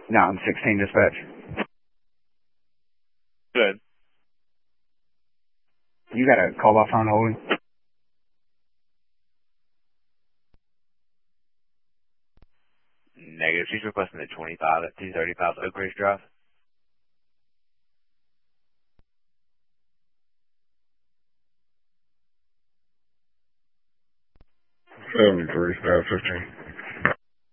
No, I'm 16 dispatch. Good. You got a call off on holding? Negative. She's requesting the 25 at 235 Oak Ridge Drive. 73, 15.